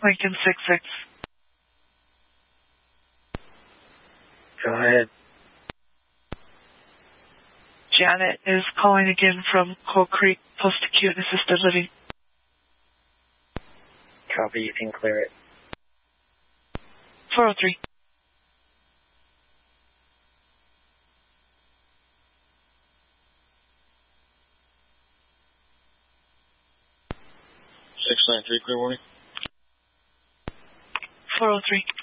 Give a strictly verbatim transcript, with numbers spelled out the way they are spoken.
Lincoln six six. Go ahead. Janet is calling again from Coal Creek Post-Acute and Assisted Living. Copy, you can clear it. four oh three. six nine three, clear warning. four oh three.